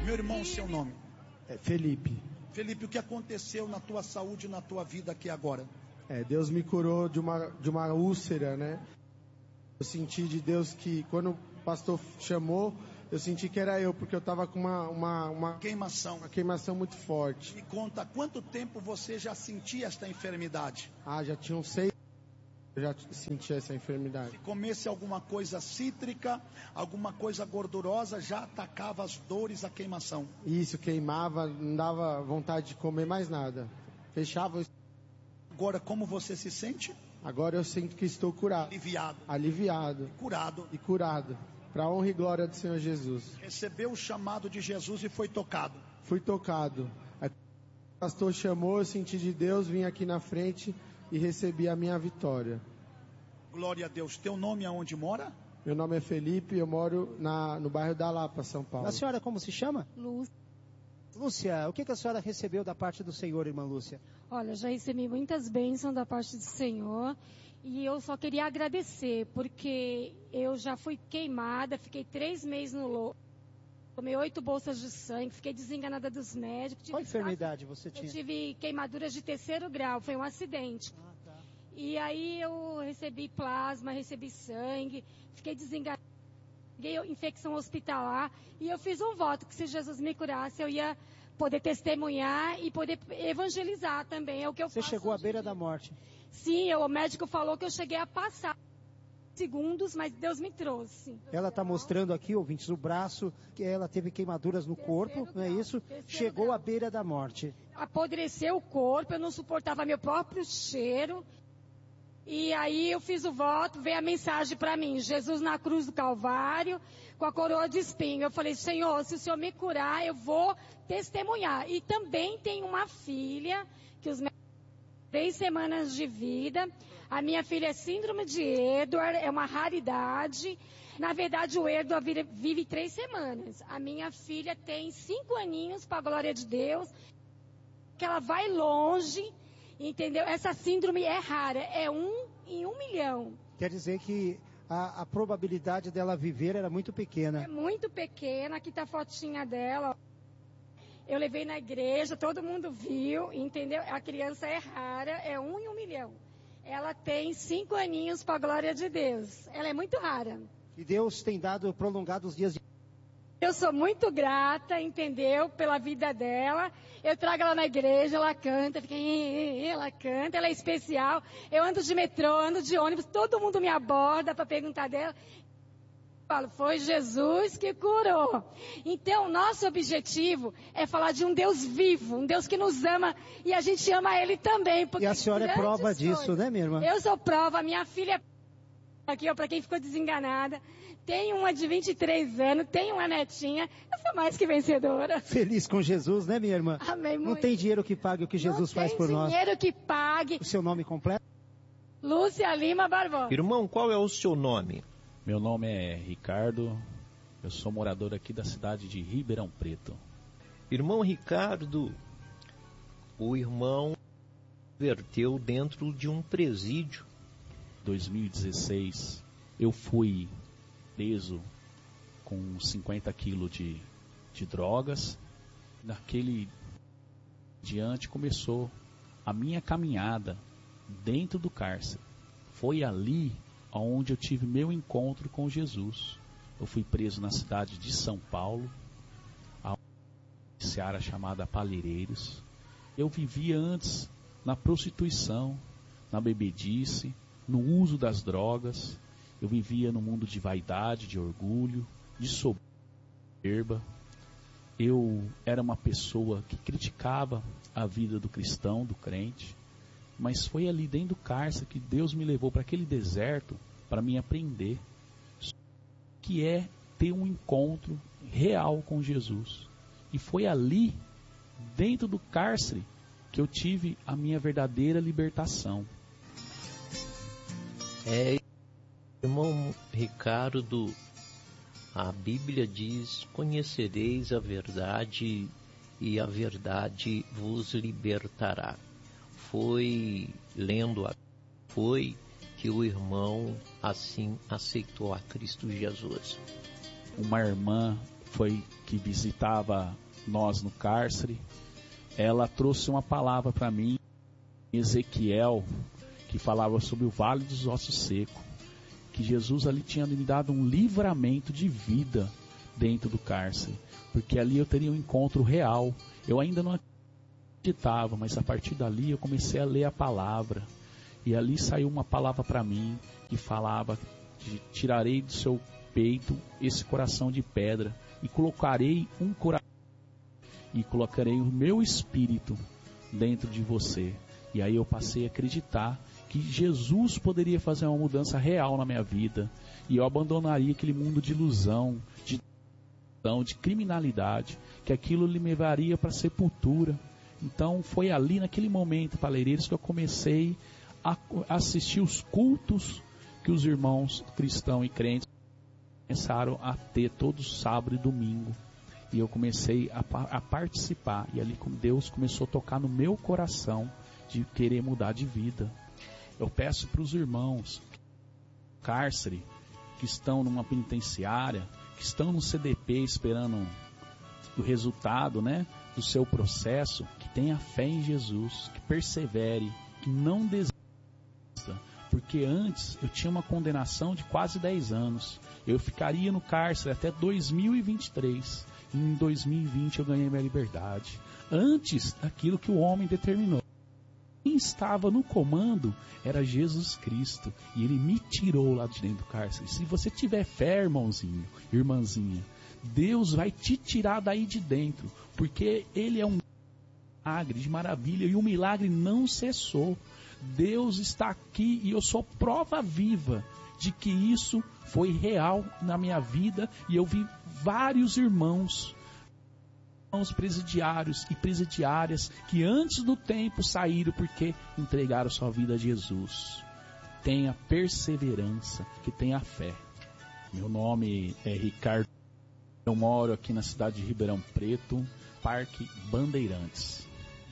Meu irmão, seu nome? É Felipe. Felipe, o que aconteceu na tua saúde e na tua vida aqui agora? Deus me curou de uma úlcera, né? Eu senti de Deus que quando o pastor chamou, eu senti que era eu, porque eu estava com uma queimação muito forte. Me conta, há quanto tempo você já sentia esta enfermidade? Já tinha uns 6 eu já senti essa enfermidade. Se comesse alguma coisa cítrica, alguma coisa gordurosa, já atacava as dores, a queimação. Isso, queimava, não dava vontade de comer mais nada. Fechava. Agora, como você se sente? Agora eu sinto que estou curado. Aliviado. E curado. Para a honra e glória do Senhor Jesus. Recebeu o chamado de Jesus e foi tocado. Fui tocado. O pastor chamou, eu senti de Deus, vim aqui na frente e recebi a minha vitória. Glória a Deus. Teu nome aonde mora? Meu nome é Felipe, eu moro no bairro da Lapa, São Paulo. A senhora como se chama? Lúcia. Lúcia, o que a senhora recebeu da parte do Senhor, irmã Lúcia? Olha, já recebi muitas bênçãos da parte do Senhor e eu só queria agradecer, porque eu já fui queimada, fiquei 3 meses no lodo, tomei 8 bolsas de sangue, fiquei desenganada dos médicos. Qual enfermidade você tinha? Eu tive queimaduras de 3º grau, foi um acidente. Tá. E aí eu recebi plasma, recebi sangue, fiquei desenganada. Peguei infecção hospitalar e eu fiz um voto que se Jesus me curasse eu ia poder testemunhar e poder evangelizar também, é o que eu faço. Você chegou à beira da morte? Sim, o médico falou que eu cheguei a passar segundos, mas Deus me trouxe. Ela está mostrando aqui, ouvintes, o braço, que ela teve queimaduras no corpo, não é isso? Chegou à beira da morte. Apodreceu o corpo, eu não suportava meu próprio cheiro. E aí eu fiz o voto, veio a mensagem para mim, Jesus na cruz do Calvário, com a coroa de espinho. Eu falei, Senhor, se o Senhor me curar, eu vou testemunhar. E também tem uma filha, que os 3 semanas de vida. A minha filha é síndrome de Edward, é uma raridade. Na verdade, o Edward vive 3 semanas. A minha filha tem 5 aninhos, para a glória de Deus, que ela vai longe. Entendeu? Essa síndrome é rara, é 1 em 1 milhão. Quer dizer que a probabilidade dela viver era muito pequena. É muito pequena, aqui tá a fotinha dela. Eu levei na igreja, todo mundo viu, entendeu? A criança é rara, é 1 em 1 milhão. Ela tem 5 aninhos para a glória de Deus. Ela é muito rara. E Deus tem dado prolongados dias de... Eu sou muito grata, entendeu? Pela vida dela. Eu trago ela na igreja, ela canta, ela é especial. Eu ando de metrô, ando de ônibus, todo mundo me aborda para perguntar dela. Eu falo, foi Jesus que curou. Então, nosso objetivo é falar de um Deus vivo, um Deus que nos ama e a gente ama Ele também. E a senhora é prova disso, né, minha irmã? Eu sou prova, minha filha é aqui, ó, para quem ficou desenganada. Tenho uma de 23 anos, tenho uma netinha. Eu sou mais que vencedora. Feliz com Jesus, né, minha irmã? Amém, muito. Não tem dinheiro que pague o que Jesus faz por nós. Não tem dinheiro que pague. O seu nome completo? Lúcia Lima Barbosa. Irmão, qual é o seu nome? Meu nome é Ricardo. Eu sou morador aqui da cidade de Ribeirão Preto. Irmão Ricardo, o irmão verteu dentro de um presídio. 2016, eu fui preso com 50 quilos de drogas. Naquele diante começou a minha caminhada dentro do cárcere. Foi ali onde eu tive meu encontro com Jesus. Eu fui preso na cidade de São Paulo, a uma seara chamada Palheireiros. Eu vivia antes na prostituição, na bebedice, no uso das drogas. Eu vivia no mundo de vaidade, de orgulho, de soberba. Eu era uma pessoa que criticava a vida do cristão, do crente. Mas foi ali dentro do cárcere que Deus me levou para aquele deserto para me aprender que é ter um encontro real com Jesus. E foi ali, dentro do cárcere, que eu tive a minha verdadeira libertação. Irmão Ricardo, a Bíblia diz: conhecereis a verdade e a verdade vos libertará. Foi que o irmão assim aceitou a Cristo Jesus. Uma irmã que visitava nós no cárcere, ela trouxe uma palavra para mim, Ezequiel, que falava sobre o Vale dos Ossos Secos, que Jesus ali tinha me dado um livramento de vida dentro do cárcere, porque ali eu teria um encontro real. Eu ainda não acreditava, mas a partir dali eu comecei a ler a palavra, e ali saiu uma palavra para mim, que falava: tirarei do seu peito esse coração de pedra, e colocarei um coração, e colocarei o meu espírito dentro de você. E aí eu passei a acreditar que Jesus poderia fazer uma mudança real na minha vida, e eu abandonaria aquele mundo de ilusão, de criminalidade, que aquilo me levaria para a sepultura. Então foi ali naquele momento, Paleireiros, que eu comecei a assistir os cultos que os irmãos cristãos e crentes começaram a ter todo sábado e domingo, e eu comecei a participar, e ali Deus começou a tocar no meu coração de querer mudar de vida. Eu peço para os irmãos cárcere, que estão numa penitenciária, que estão no CDP esperando o resultado, né, do seu processo, que tenha fé em Jesus, que persevere, que não desista, porque antes eu tinha uma condenação de quase 10 anos, eu ficaria no cárcere até 2023, e em 2020 eu ganhei minha liberdade, antes daquilo que o homem determinou. Quem estava no comando era Jesus Cristo, e Ele me tirou lá de dentro do cárcere. Se você tiver fé, irmãozinho, irmãzinha, Deus vai te tirar daí de dentro, porque Ele é um milagre de maravilha, e o milagre não cessou. Deus está aqui, e eu sou prova viva de que isso foi real na minha vida, e eu vi vários irmãos presidiários e presidiárias que antes do tempo saíram porque entregaram sua vida a Jesus. Tenha perseverança, que tenha fé. Meu nome é Ricardo, eu moro aqui na cidade de Ribeirão Preto, Parque Bandeirantes.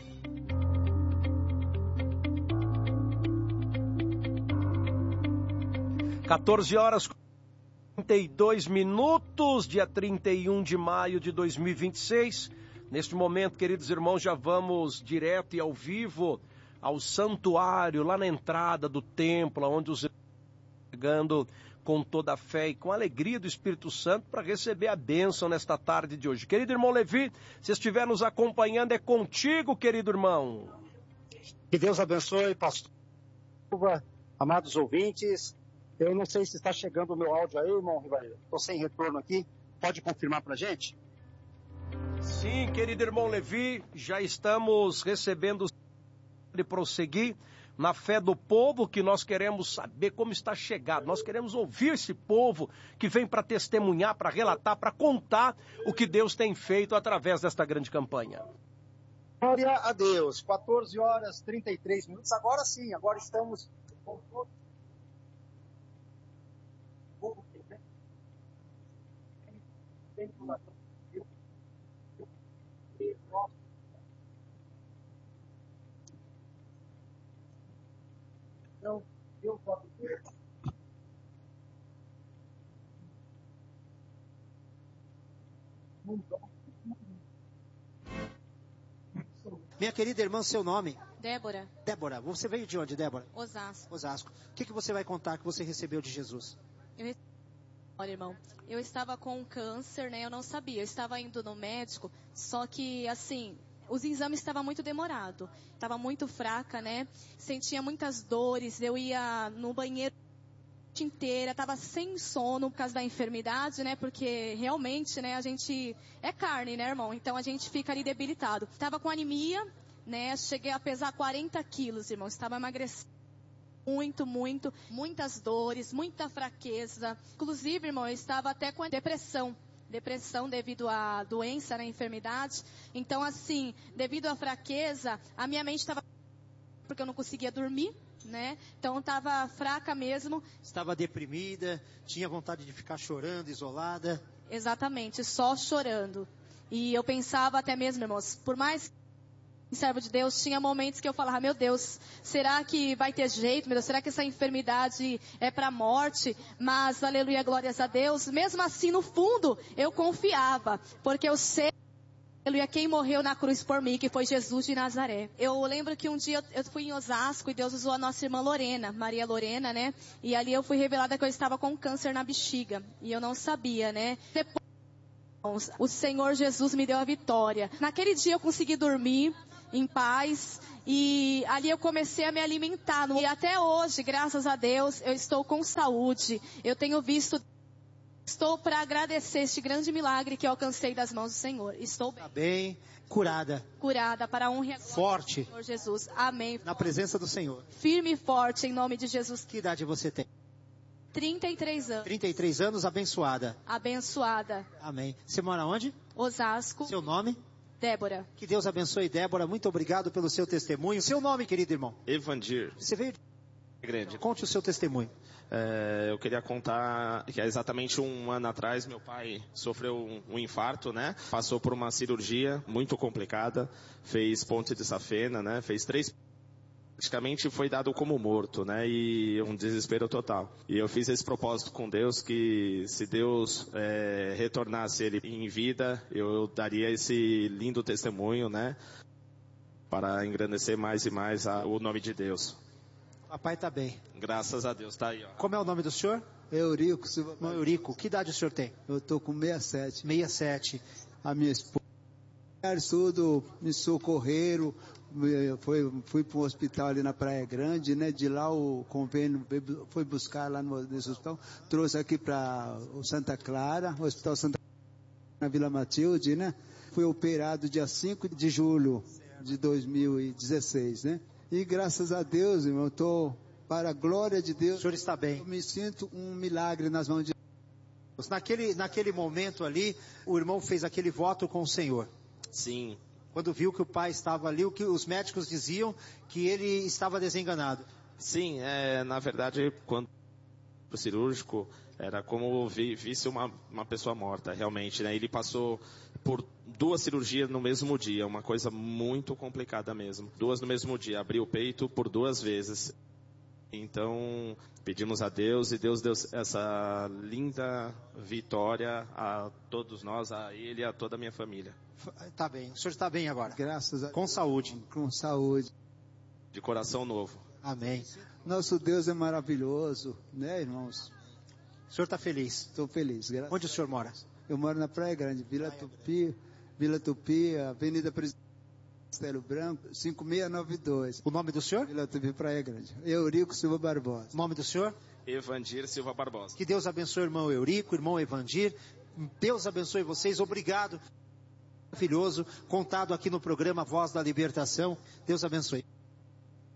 (14h) 32 minutos, dia 31 de maio de 2026. Neste momento, queridos irmãos, já vamos direto e ao vivo ao santuário, lá na entrada do templo, onde os irmãos estão chegando com toda a fé e com a alegria do Espírito Santo para receber a bênção nesta tarde de hoje. Querido irmão Levi, se estiver nos acompanhando, é contigo, querido irmão. Que Deus abençoe, pastor, amados ouvintes. Eu não sei se está chegando o meu áudio aí, irmão Rivadeiro. Estou sem retorno aqui. Pode confirmar para a gente? Sim, querido irmão Levi, já estamos recebendo de prosseguir na fé do povo, que nós queremos saber como está chegado. Nós queremos ouvir esse povo que vem para testemunhar, para relatar, para contar o que Deus tem feito através desta grande campanha. Glória a Deus. 14h 33 minutos. Agora sim, agora estamos... Então, eu posso ver. Minha querida irmã, seu nome? Débora. Débora, você veio de onde, Débora? Osasco. Osasco. O que você vai contar que você recebeu de Jesus? Olha, irmão, eu estava com câncer, né? Eu não sabia. Eu estava indo no médico, só que, assim, os exames estavam muito demorados. Estava muito fraca, né? Sentia muitas dores. Eu ia no banheiro a noite inteira, estava sem sono por causa da enfermidade, né? Porque realmente, né? A gente é carne, né, irmão? Então a gente fica ali debilitado. Estava com anemia, né? Cheguei a pesar 40 quilos, irmão. Estava emagrecendo. Muitas dores, muita fraqueza. Inclusive, irmão, eu estava até com depressão devido à doença, né, enfermidade. Então, assim, devido à fraqueza, a minha mente estava... porque eu não conseguia dormir, né? Então, estava fraca mesmo. Estava deprimida, tinha vontade de ficar chorando, isolada. Exatamente, só chorando. E eu pensava até mesmo, irmãos, por mais servo de Deus, tinha momentos que eu falava, meu Deus, será que vai ter jeito, meu Deus, será que essa enfermidade é para a morte? Mas, aleluia, glórias a Deus, mesmo assim, no fundo, eu confiava, porque eu sei, aleluia, quem morreu na cruz por mim, que foi Jesus de Nazaré. Eu lembro que um dia eu fui em Osasco e Deus usou a nossa irmã Lorena, Maria Lorena, né? E ali eu fui revelada que eu estava com câncer na bexiga, e eu não sabia, né? Depois, o Senhor Jesus me deu a vitória. Naquele dia eu consegui dormir em paz, e ali eu comecei a me alimentar. E até hoje, graças a Deus, eu estou com saúde. Eu tenho visto, estou para agradecer este grande milagre que eu alcancei das mãos do Senhor. Estou bem. Está bem, curada. Curada para a honra e a glória forte. do Senhor Jesus. Amém. Na presença do Senhor. Firme e forte em nome de Jesus. Que idade você tem? 33 anos. 33 anos, abençoada. Abençoada. Amém. Você mora onde? Osasco. Seu nome? Débora. Que Deus abençoe, Débora. Muito obrigado pelo seu testemunho. Seu nome, querido irmão? Evandir. Você veio de Grande. Conte o seu testemunho. Eu queria contar que exatamente um ano atrás meu pai sofreu um infarto, né? Passou por uma cirurgia muito complicada, fez ponte de safena, né? Fez 3, praticamente foi dado como morto, né? E um desespero total. E eu fiz esse propósito com Deus que se Deus retornasse ele em vida, eu daria esse lindo testemunho, né? Para engrandecer mais e mais o nome de Deus. Papai está bem. Graças a Deus, está aí, ó. Como é o nome do senhor? Eurico Silva. Eurico, que idade o senhor tem? Eu estou com 67. 67. A minha esposa, tudo me socorreram. Fui para um hospital ali na Praia Grande, né? De lá o convênio foi buscar lá nesse hospital. Trouxe aqui para o Santa Clara, o Hospital Santa Clara, na Vila Matilde, né? Fui operado dia 5 de julho de 2016, né? E graças a Deus, irmão, eu estou, para a glória de Deus, o senhor está bem. Eu me sinto um milagre nas mãos de Deus. Naquele momento ali, o irmão fez aquele voto com o Senhor. Sim. Quando viu que o pai estava ali, o que os médicos diziam que ele estava desenganado. Sim, na verdade, quando o cirúrgico, era como visse uma pessoa morta, realmente, né? Ele passou por 2 cirurgias no mesmo dia, uma coisa muito complicada mesmo. 2 no mesmo dia, abriu o peito por 2 vezes. Então, pedimos a Deus e Deus deu essa linda vitória a todos nós, a ele e a toda a minha família. Tá bem, o senhor está bem agora? Graças a Deus. Com saúde. Com saúde. De coração novo. Amém. Nosso Deus é maravilhoso, né, irmãos? O senhor está feliz? Estou feliz. Onde o senhor mora? Eu moro na Praia Grande, Vila Tupi, Avenida Presidente Castelo Branco, 5692. O nome do senhor? Vila Tupi, Praia Grande. Eurico Silva Barbosa. O nome do senhor? Evandir Silva Barbosa. Que Deus abençoe o irmão Eurico, o irmão Evandir. Deus abençoe vocês. Obrigado. Maravilhoso, contado aqui no programa Voz da Libertação. Deus abençoe.